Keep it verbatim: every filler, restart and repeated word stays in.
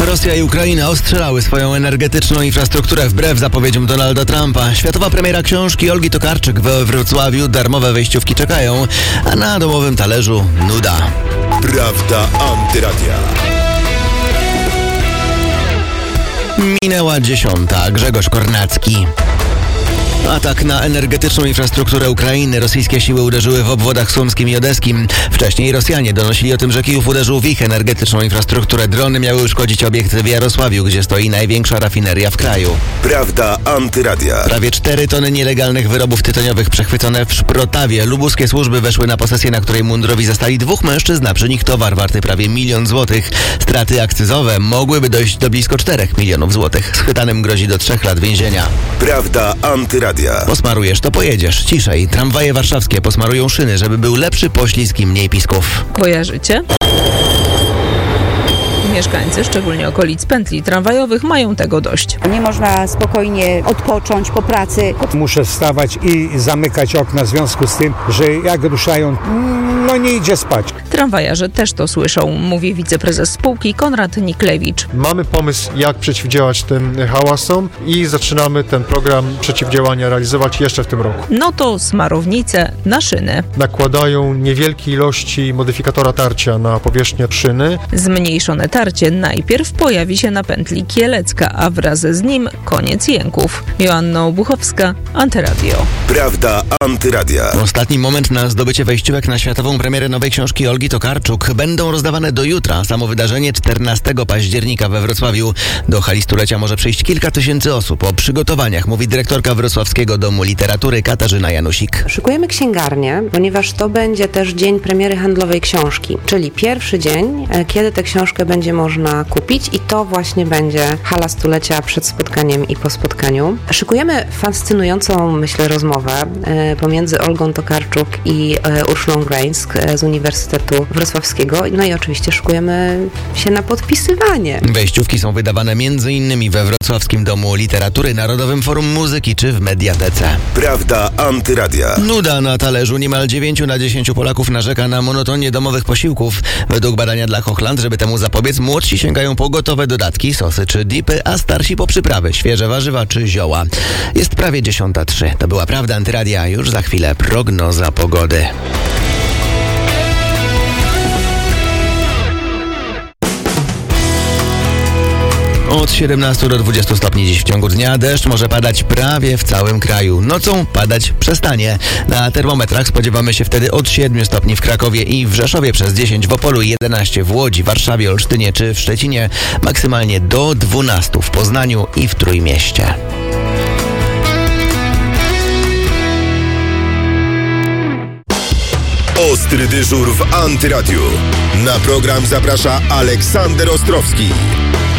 Rosja i Ukraina ostrzelały swoją energetyczną infrastrukturę wbrew zapowiedziom Donalda Trumpa. Światowa premiera książki Olgi Tokarczuk we Wrocławiu. Darmowe wejściówki czekają, a na domowym talerzu nuda. Prawda Antyradia. Minęła dziesiąta. Grzegorz Kornacki. Atak na energetyczną infrastrukturę Ukrainy. Rosyjskie siły uderzyły w obwodach słomskim i odeskim. Wcześniej Rosjanie donosili o tym, że Kijów uderzył w ich energetyczną infrastrukturę. Drony miały uszkodzić obiekt w Jarosławiu, gdzie stoi największa rafineria w kraju. Prawda Antyradia. Prawie cztery tony nielegalnych wyrobów tytoniowych przechwycone w Szprotawie. Lubuskie służby weszły na posesję, na której mundurowi zastali dwóch mężczyzn, a przy nich towar warty prawie milion złotych. Straty akcyzowe mogłyby dojść do blisko czterech milionów złotych. Schwytanym grozi do trzech lat więzienia. Prawda Antyradia. Posmarujesz, to pojedziesz. Ciszej. Tramwaje warszawskie posmarują szyny, żeby był lepszy poślizg i mniej pisków. Kojarzycie? Mieszkańcy, szczególnie okolic pętli tramwajowych, mają tego dość. Nie można spokojnie odpocząć po pracy. Muszę wstawać i zamykać okna w związku z tym, że jak ruszają, no nie idzie spać. Tramwajarze też to słyszą, mówi wiceprezes spółki Konrad Niklewicz. Mamy pomysł, jak przeciwdziałać tym hałasom i zaczynamy ten program przeciwdziałania realizować jeszcze w tym roku. No to smarownice na szyny. Nakładają niewielkie ilości modyfikatora tarcia na powierzchnię szyny. Zmniejszone tarcie najpierw pojawi się na pętli Kielecka, a wraz z nim koniec jęków. Joanna Obuchowska, Antyradio. Prawda Antyradia. Ostatni moment na zdobycie wejściówek na światową premierę nowej książki Olgi Tokarczuk. Będą rozdawane do jutra. Samo wydarzenie czternastego października we Wrocławiu. Do hali stulecia może przyjść kilka tysięcy osób. O przygotowaniach mówi dyrektorka Wrocławskiego Domu Literatury Katarzyna Janusik. Szykujemy księgarnię, ponieważ to będzie też dzień premiery handlowej książki, czyli pierwszy dzień, kiedy tę książkę będzie można kupić i to właśnie będzie hala stulecia przed spotkaniem i po spotkaniu. Szykujemy fascynującą, myślę, rozmowę pomiędzy Olgą Tokarczuk i Urszulą Grańsk z Uniwersytetu Wrocławskiego. No i oczywiście szykujemy się na podpisywanie. Wejściówki są wydawane m.in. we Wrocławskim Domu Literatury, Narodowym Forum Muzyki czy w Mediatece. Prawda Antyradia. Nuda na talerzu. Niemal dziewięciu na dziesięciu Polaków narzeka na monotonię domowych posiłków. Według badania dla Hochland, żeby temu zapobiec, młodsi sięgają po gotowe dodatki, sosy czy dipy, a starsi po przyprawy, świeże warzywa czy zioła. Jest prawie dziesiąta trzy. To była Prawda Antyradia. Już za chwilę prognoza pogody. Od siedemnastu do dwudziestu stopni dziś w ciągu dnia. Deszcz może padać prawie w całym kraju. Nocą padać przestanie. Na termometrach spodziewamy się wtedy od siedmiu stopni w Krakowie i w Rzeszowie, przez dziesięć w Opolu, jedenaście w Łodzi, Warszawie, Olsztynie czy w Szczecinie, maksymalnie do dwunastu w Poznaniu i w Trójmieście. Ostry dyżur w Antyradiu. Na program zaprasza Aleksander Ostrowski.